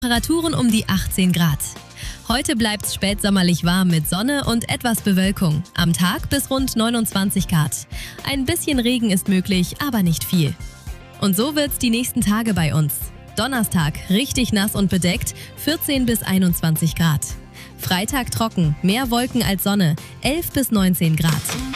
Temperaturen um die 18 Grad. Heute bleibt es spätsommerlich warm mit Sonne und etwas Bewölkung. Am Tag bis rund 29 Grad. Ein bisschen Regen ist möglich, aber nicht viel. Und so wird's die nächsten Tage bei uns. Donnerstag richtig nass und bedeckt, 14 bis 21 Grad. Freitag trocken, mehr Wolken als Sonne, 11 bis 19 Grad.